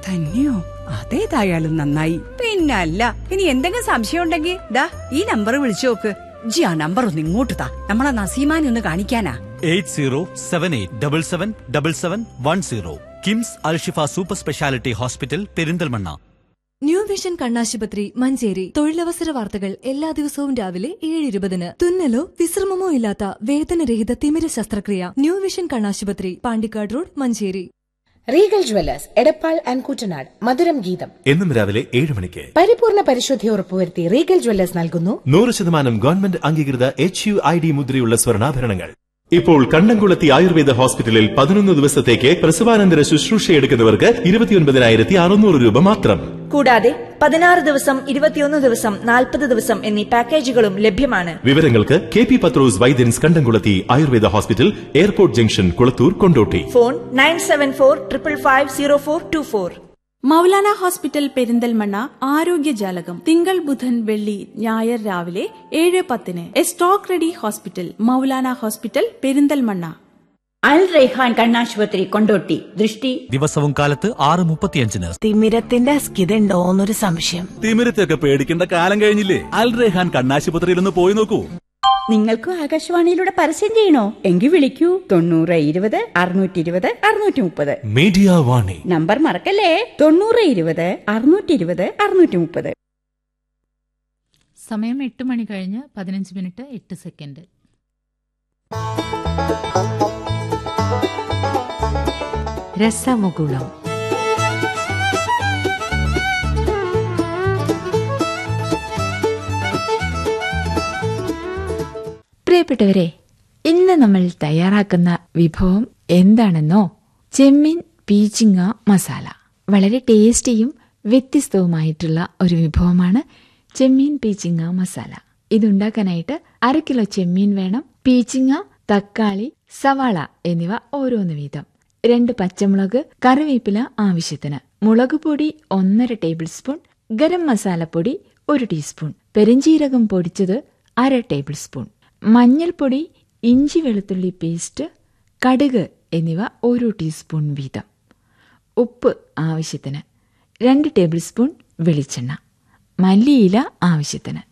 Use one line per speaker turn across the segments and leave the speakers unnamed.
തന്നെയോ? അതേതായാലും നന്നായി. പിന്നല്ല, ഇനി എന്തെങ്കിലും സംശയം ഉണ്ടെങ്കിൽ ദാ ഈ നമ്പർ വിളിച്ചു നോക്ക്. ജി ആ നമ്പർ ഒന്ന് ഇങ്ങോട്ട് താ, നമ്മളെ നസീമാനെ ഒന്ന് കാണിക്കാനാ.
8078777710 KIMS Alshifa super speciality hospital Perinthalmanna.
New vision കണ്ണാശുപത്രി മഞ്ചേരി. തൊഴിലവസര വാർത്തകൾ എല്ലാ ദിവസവും രാവിലെ 7:20. തുന്നലോ വിശ്രമമോ ഇല്ലാത്ത വേദനരഹിത തിമിര ശസ്ത്രക്രിയ. ന്യൂ വിഷൻ കണ്ണാശുപത്രി, Pandikkad road, Manjeri.
Regal Jewellers Edappal and Koottanad. മധുരം ഗീതം
എന്നും രാവിലെ 7 മണിക്ക്.
പരിപൂർണ പരിശുദ്ധി ഉറപ്പുവരുത്തി റീഗൽ ജ്വല്ലേഴ്സ് നൽകുന്നു
100% ഗവൺമെന്റ് അംഗീകൃത HUID മുദ്രയുള്ള സ്വർണ്ണാഭരണങ്ങൾ. ഇപ്പോൾ കണ്ടംകുളത്തി ആയുർവേദ ഹോസ്പിറ്റലിൽ 11 ദിവസത്തേക്ക് പ്രസവാനന്തര ശുശ്രൂഷയെടുക്കുന്നവർക്ക് 29,600 രൂപ മാത്രം.
കൂടാതെ 16 ദിവസം, 21 ദിവസം, 40 ദിവസം എന്നീ പാക്കേജുകളും ലഭ്യമാണ്.
വിവരങ്ങൾക്ക് KP പത്രോസ് വൈദ്യൻസ് കണ്ടംകുളത്തി Ayurveda hospital, airport junction, Kulathur, Kondotty.
Phone 9745550424.
Maulana hospital Perinthalmanna ആരോഗ്യജാലകം തിങ്കൾ, ബുധൻ, വെള്ളി, ഞായർ രാവിലെ 7:10. A stock ready hospital, Maulana hospital Perinthalmanna.
അൽ റൈഹാൻ കണ്ണാശുപത്രി, കൊണ്ടോട്ടി. ദൃഷ്ടി
ദിവസവും കാലത്ത് 6:35.
തിമിരത്തിന്റെ അസ്കിതണ്ടോന്നൊരു സംശയം.
തിമിരത്തൊക്കെ പേടിക്കേണ്ട കാലം കഴിഞ്ഞില്ലേ? അൽ റൈഹാൻ കണ്ണാശുപത്രിയിൽ ഒന്ന് പോയി നോക്കൂ.
നിങ്ങൾക്കും ആകാശവാണിയിലൂടെ പരസ്യം ചെയ്യണോ? എങ്കിൽ വിളിക്കൂ 9020-620-630.
മീഡിയ വാണി.
നമ്പർ മറക്കല്ലേ, 9020-620-630.
സമയം 8 മണി കഴിഞ്ഞ് 15 മിനിറ്റ് 8 സെക്കൻഡ്.
രസമുകുളം.
പ്രിയപ്പെട്ടവരെ, ഇന്ന് നമ്മൾ തയ്യാറാക്കുന്ന വിഭവം എന്താണെന്നോ? ചെമ്മീൻ പീച്ചിങ്ങ മസാല. വളരെ ടേസ്റ്റിയും വ്യത്യസ്തവുമായിട്ടുള്ള ഒരു വിഭവമാണ് ചെമ്മീൻ പീച്ചിങ്ങ മസാല. ഇതുണ്ടാക്കാനായിട്ട് 1 കിലോ ചെമ്മീൻ വേണം. പീച്ചിങ്ങ, തക്കാളി, സവാള എന്നിവ ഓരോന്ന് വീതം. 2 പച്ചമുളക്, കറിവേപ്പില ആവശ്യത്തിന്, മുളക് പൊടി 1.5 ടേബിൾ സ്പൂൺ, ഗരം മസാലപ്പൊടി 1 ടീസ്പൂൺ, പെരുംജീരകം പൊടിച്ചത് 1/2 ടേബിൾ സ്പൂൺ, മഞ്ഞൾപ്പൊടി, ഇഞ്ചി വെളുത്തുള്ളി പേസ്റ്റ്, കടുക് എന്നിവ 1 ടീസ്പൂൺ വീതം, ഉപ്പ് ആവശ്യത്തിന്, 2 ടേബിൾ സ്പൂൺ വെളിച്ചെണ്ണ, മല്ലിയില ആവശ്യത്തിന്.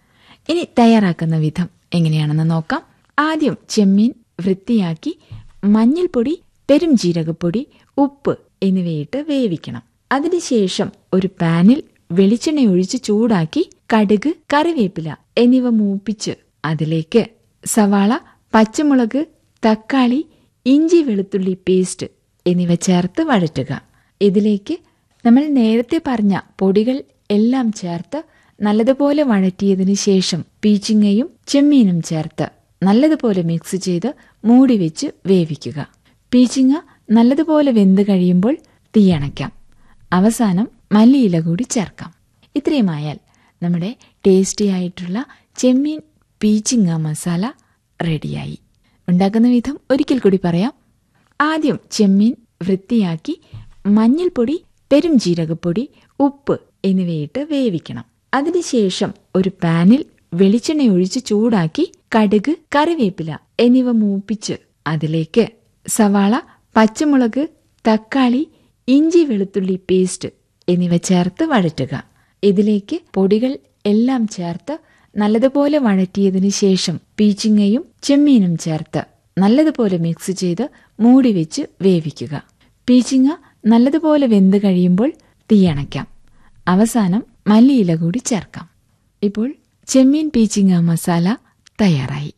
ഇനി തയ്യാറാക്കുന്ന വിധം എങ്ങനെയാണെന്ന് നോക്കാം. ആദ്യം ചെമ്മീൻ വൃത്തിയാക്കി മഞ്ഞൾപ്പൊടി, പെരുംജീരകപ്പൊടി, ഉപ്പ് എന്നിവയിട്ട് വേവിക്കണം. അതിനുശേഷം ഒരു പാനിൽ വെളിച്ചെണ്ണ ഒഴിച്ച് ചൂടാക്കി കടുക്, കറിവേപ്പില എന്നിവ മൂപ്പിച്ച് അതിലേക്ക് സവാള, പച്ചമുളക്, തക്കാളി, ഇഞ്ചി വെളുത്തുള്ളി പേസ്റ്റ് എന്നിവ ചേർത്ത് വഴറ്റുക. ഇതിലേക്ക് നമ്മൾ നേരത്തെ പറഞ്ഞ പൊടികൾ എല്ലാം ചേർത്ത് നല്ലതുപോലെ വഴറ്റിയതിനു ശേഷം പീച്ചിങ്ങയും ചെമ്മീനും ചേർത്ത് നല്ലതുപോലെ മിക്സ് ചെയ്ത് മൂടിവെച്ച് വേവിക്കുക. പീച്ചിങ്ങ നല്ലതുപോലെ വെന്ത് കഴിയുമ്പോൾ തീയണയ്ക്കാം. അവസാനം മല്ലിയില കൂടി ചേർക്കാം. ഇത്രയുമായാൽ നമ്മുടെ ടേസ്റ്റി ആയിട്ടുള്ള ചെമ്മീൻ പീച്ചിങ്ങ മസാല റെഡിയായി. ഉണ്ടാക്കുന്ന വിധം ഒരിക്കൽ കൂടി പറയാം. ആദ്യം ചെമ്മീൻ വൃത്തിയാക്കി മഞ്ഞൾപ്പൊടി, പെരുംജീരകപ്പൊടി, ഉപ്പ് എന്നിവയിട്ട് വേവിക്കണം. അതിനുശേഷം ഒരു പാനിൽ വെളിച്ചെണ്ണ ഒഴിച്ച് ചൂടാക്കി കടുക്, കറിവേപ്പില എന്നിവ മൂപ്പിച്ച് അതിലേക്ക് സവാള, പച്ചമുളക്, തക്കാളി, ഇഞ്ചി വെളുത്തുള്ളി പേസ്റ്റ് എന്നിവ ചേർത്ത് വഴറ്റുക. ഇതിലേക്ക് പൊടികൾ എല്ലാം ചേർത്ത് നല്ലതുപോലെ വഴറ്റിയതിനു ശേഷം പീച്ചിങ്ങയും ചെമ്മീനും ചേർത്ത് നല്ലതുപോലെ മിക്സ് ചെയ്ത് മൂടിവെച്ച് വേവിക്കുക. പീച്ചിങ്ങ നല്ലതുപോലെ വെന്ത് കഴിയുമ്പോൾ തീയണയ്ക്കാം. അവസാനം മല്ലിയില കൂടി ചേർക്കാം. ഇപ്പോൾ ചെമ്മീൻ പീച്ചിങ്ങ മസാല തയ്യാറായി.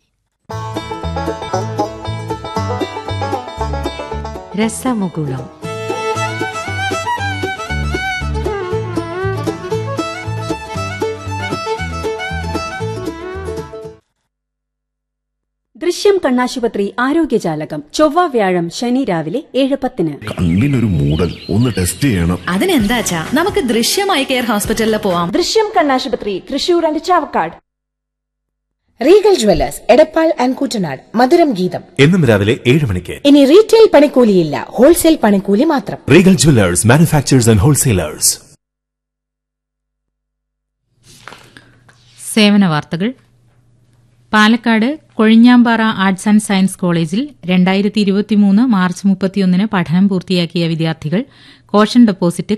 രസമുകുളം.
ദൃശ്യം കണ്ണാശുപത്രി ആരോഗ്യജാലകം ചൊവ്വ, വ്യാഴം, ശനി രാവിലെ 7:10.
കണ്ണിനൊരു മൂടൽ, ഒന്ന് ടെസ്റ്റ് ചെയ്യണം.
അതിനെന്താച്ചാ, നമുക്ക് ദൃശ്യമായി കെയർ ഹോസ്പിറ്റലിൽ പോവാം.
ദൃശ്യം കണ്ണാശുപത്രി, Thrissur and Chavakkad. Regal Jewellers Edappal and Koottanad. മധുരം ഗീതം
എന്നും രാവിലെ 7 മണിക്ക്.
ഇനി റീറ്റെയിൽ പണിക്കൂലിയില്ല, ഹോൾസെയിൽ പണിക്കൂലി മാത്രം.
Regal Jewellers, manufacturers and wholesalers.
സേവന വാർത്തകൾ. Palakkad Kozhinjampara arts and science കോളേജിൽ 2023 മാർച്ച് 31 പഠനം പൂർത്തിയാക്കിയ വിദ്യാർത്ഥികൾ കോഷൻ ഡെപ്പോസിറ്റ്